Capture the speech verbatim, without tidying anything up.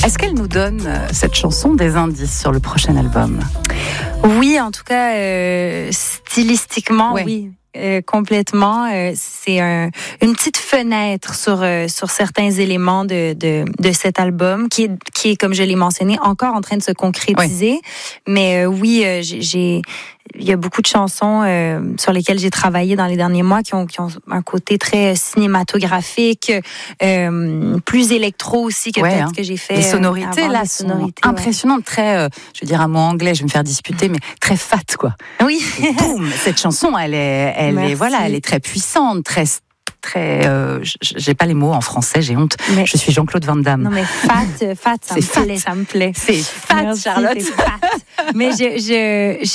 Est-ce qu'elle nous donne, euh, cette chanson, des indices sur le prochain album ? Oui, en tout cas, euh, stylistiquement, ouais. oui. Euh, complètement, euh, c'est un, une petite fenêtre sur euh, sur certains éléments de, de de cet album qui est qui est, comme je l'ai mentionné, encore en train de se concrétiser. Oui. Mais euh, oui, euh, j'ai, j'ai il y a beaucoup de chansons euh, sur lesquelles j'ai travaillé dans les derniers mois qui ont qui ont un côté très cinématographique, euh, plus électro aussi que ouais, peut-être hein. que j'ai fait. Les sonorités avant, là les sont sonorités, impressionnantes, ouais. très, euh, je veux dire un mot anglais, je vais me faire disputer, mais très fat quoi. Oui. Et boum, cette chanson, elle est, elle Merci. est, voilà, elle est très puissante, très. Très, euh, j'ai pas les mots en français, j'ai honte. Mais, je suis Jean-Claude Van Damme. Non mais fat, fat, ça me fat. plaît, ça me plaît. C'est fat, Merci, Charlotte. C'est fat. Mais je, je,